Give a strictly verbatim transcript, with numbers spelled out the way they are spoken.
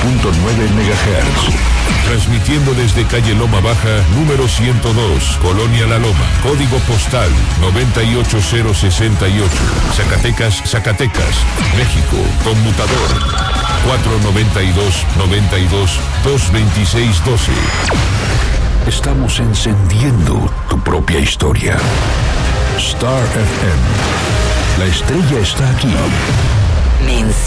punto nueve megahertz. Transmitiendo desde calle Loma Baja, número ciento dos, Colonia La Loma, código postal noventa y ocho cero sesenta y ocho, Zacatecas, Zacatecas, México, conmutador cuatro noventa y dos, noventa y dos, dos veintiséis doce. Estamos encendiendo tu propia historia. Star F M. La estrella está aquí.